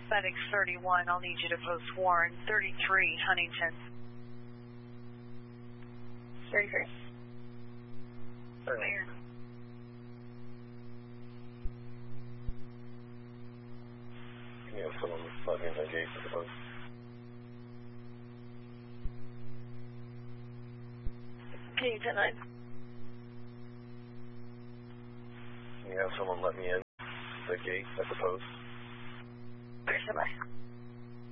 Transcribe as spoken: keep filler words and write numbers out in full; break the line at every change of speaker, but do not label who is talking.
FedEx thirty-one, I'll need you to post Warren, thirty-three, Huntington.
thirty-three.
Clear.
Can you have someone let me in the gate at the post?
Can you ten nine?
Can you have someone let me in the gate at the post?
Where's the bus?